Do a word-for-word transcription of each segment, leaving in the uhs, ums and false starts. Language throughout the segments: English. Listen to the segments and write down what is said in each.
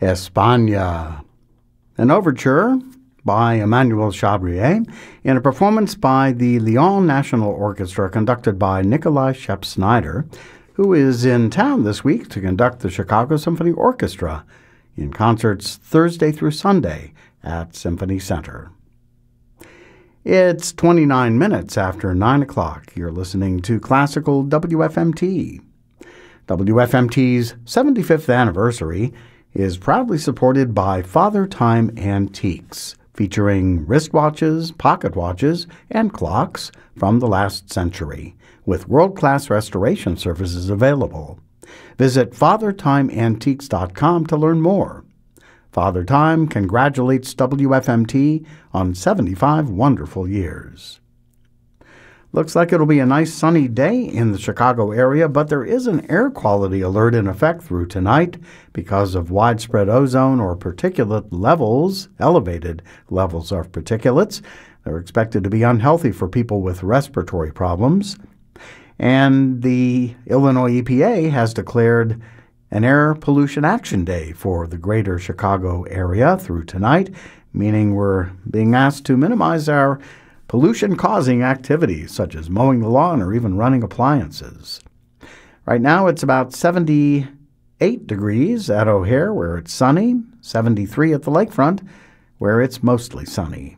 España. An overture by Emmanuel Chabrier in a performance by the Lyon National Orchestra conducted by Nikolai Shep-Snyder, who is in town this week to conduct the Chicago Symphony Orchestra in concerts Thursday through Sunday at Symphony Center. It's twenty-nine minutes after nine o'clock. You're listening to Classical W F M T. W F M T's seventy-fifth anniversary is proudly supported by Father Time Antiques, featuring wristwatches, pocket watches, and clocks from the last century, with world-class restoration services available. Visit father time antiques dot com to learn more. Father Time congratulates W F M T on seventy-five wonderful years. Looks like it'll be a nice sunny day in the Chicago area, but there is an air quality alert in effect through tonight because of widespread ozone or particulate levels, elevated levels of particulates. They're expected to be unhealthy for people with respiratory problems. And the Illinois E P A has declared an Air Pollution Action Day for the greater Chicago area through tonight, meaning we're being asked to minimize our pollution-causing activities, such as mowing the lawn or even running appliances. Right now, it's about seventy-eight degrees at O'Hare, where it's sunny, seventy-three at the lakefront, where it's mostly sunny.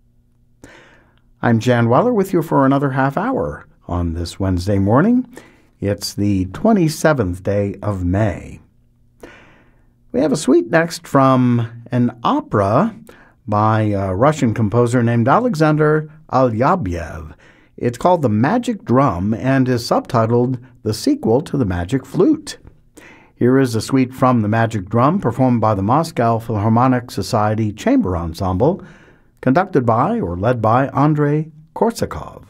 I'm Jan Weller with you for another half hour on this Wednesday morning. It's the twenty-seventh day of May. We have a suite next from an opera by a Russian composer named Alexander Alyabyev. It's called The Magic Drum and is subtitled The Sequel to the Magic Flute. Here is a suite from The Magic Drum performed by the Moscow Philharmonic Society Chamber Ensemble, conducted by or led by Andrei Korsakov.